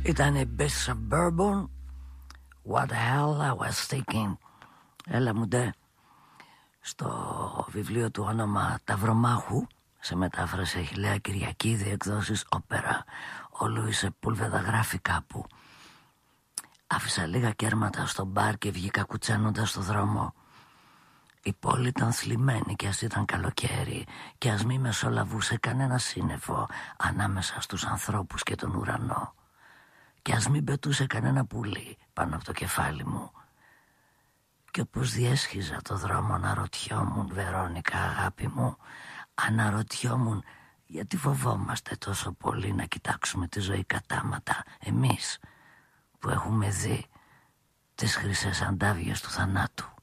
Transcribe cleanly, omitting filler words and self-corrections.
Ήταν Best Suburban. What the hell I was thinking. Έλα μου ντε. Στο βιβλίο του όνομα Ταυρομάχου, σε μετάφραση Αχιλλέα Κυριακίδη, εκδόσεις Όπερα, ο Λούις Σεπούλβεδα γράφει κάπου: άφησα λίγα κέρματα στο μπαρ και βγήκα κουτσένοντας στο δρόμο. Η πόλη ήταν θλιμμένη κι ας ήταν καλοκαίρι και ας μη μεσολαβούσε κανένα σύννεφο ανάμεσα στους ανθρώπους και τον ουρανό και ας μην πετούσε κανένα πουλί πάνω από το κεφάλι μου. Και όπως διέσχιζα το δρόμο αναρωτιόμουν, Βερόνικα αγάπη μου, αναρωτιόμουν γιατί φοβόμαστε τόσο πολύ να κοιτάξουμε τη ζωή κατάματα εμείς που έχουμε δει τις χρυσές αντάβιες του θανάτου.